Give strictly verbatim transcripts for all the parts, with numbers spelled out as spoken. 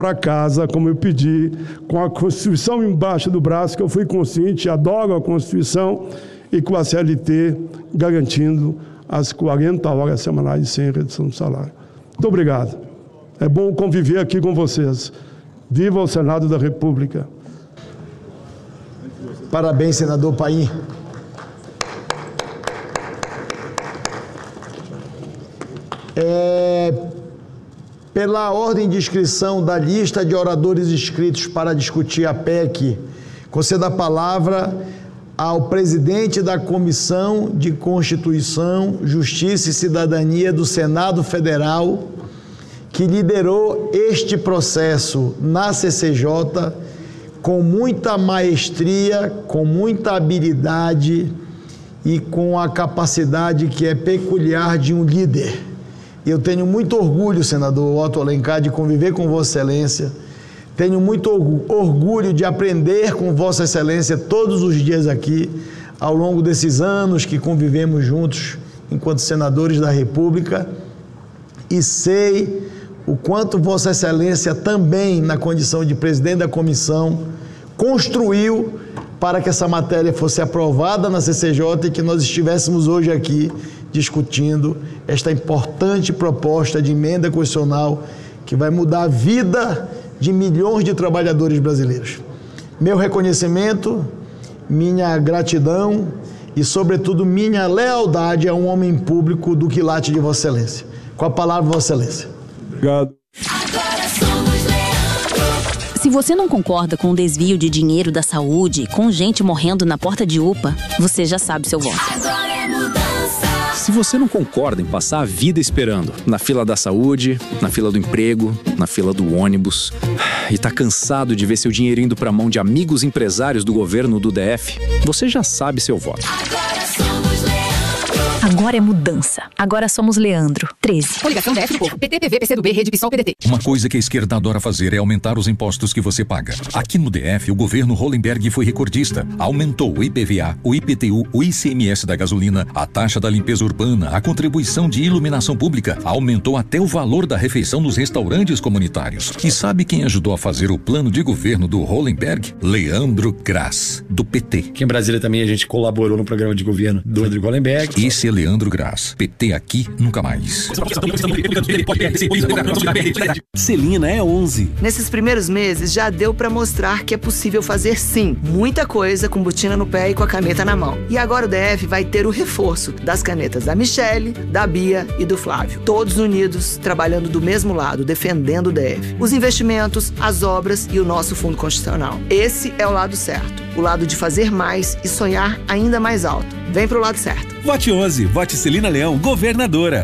para casa, como eu pedi, com a Constituição embaixo do braço, que eu fui consciente, adoro a Constituição, e com a C L T garantindo as quarenta horas semanais sem redução do salário. Muito obrigado. É bom conviver aqui com vocês. Viva o Senado da República. Parabéns, senador Paim. É, pela ordem de inscrição da lista de oradores inscritos para discutir a P E C, concedo a palavra ao presidente da Comissão de Constituição, Justiça e Cidadania do Senado Federal, que liderou este processo na C C J com muita maestria, com muita habilidade e com a capacidade que é peculiar de um líder. Eu tenho muito orgulho, senador Otto Alencar, de conviver com Vossa Excelência. Tenho muito orgulho de aprender com Vossa Excelência todos os dias aqui, ao longo desses anos que convivemos juntos enquanto senadores da República, e sei o quanto Vossa Excelência também, na condição de presidente da comissão, construiu para que essa matéria fosse aprovada na C C J e que nós estivéssemos hoje aqui discutindo esta importante proposta de emenda constitucional que vai mudar a vida de milhões de trabalhadores brasileiros. Meu reconhecimento, minha gratidão e, sobretudo, minha lealdade a um homem público do quilate de Vossa Excelência. Com a palavra, Vossa Excelência. Obrigado. Se você não concorda com o desvio de dinheiro da saúde, com gente morrendo na porta de U P A, você já sabe seu voto. Se você não concorda em passar a vida esperando na fila da saúde, na fila do emprego, na fila do ônibus, e tá cansado de ver seu dinheiro indo pra mão de amigos empresários do governo do D F, você já sabe seu voto. Agora é mudança. Agora somos Leandro. treze. Coligação D F do Povo. P T, P V, P C do B, Rede PSOL, P D T. Uma coisa que a esquerda adora fazer é aumentar os impostos que você paga. Aqui no D F, o governo Hollenberg foi recordista. Aumentou o I P V A, o I P T U, o I C M S da gasolina, a taxa da limpeza urbana, a contribuição de iluminação pública. Aumentou até o valor da refeição nos restaurantes comunitários. E sabe quem ajudou a fazer o plano de governo do Hollenberg? Leandro Grass, do P T. Aqui em Brasília também a gente colaborou no programa de governo do Rodrigo Hollenberg. Esse é Leandro Grass. P T aqui, nunca mais. Celina é onze. Nesses primeiros meses já deu pra mostrar que é possível fazer sim muita coisa com botina no pé e com a caneta na mão. E agora o D F vai ter o reforço das canetas da Michele, da Bia e do Flávio. Todos unidos, trabalhando do mesmo lado, defendendo o D F. Os investimentos, as obras e o nosso fundo constitucional. Esse é o lado certo. O lado de fazer mais e sonhar ainda mais alto. Vem pro lado certo. Vote onze. Vote Celina Leão, governadora.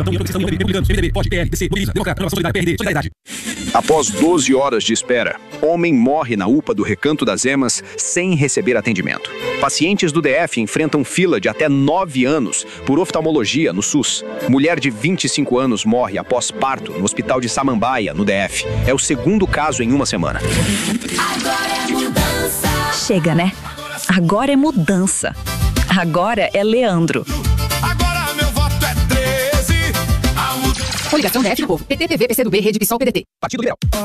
Após doze horas de espera, homem morre na U P A do Recanto das Emas sem receber atendimento. Pacientes do D F enfrentam fila de até nove anos por oftalmologia no SUS. Mulher de vinte e cinco anos morre após parto no Hospital de Samambaia, no D F. É o segundo caso em uma semana. Agora é mudança. Chega, né? Agora é mudança. Agora é Leandro. Agora meu voto é treze. Coligação D F do Povo. P T, P V, P C do B, Rede PSOL, P D T. Partido Liberal.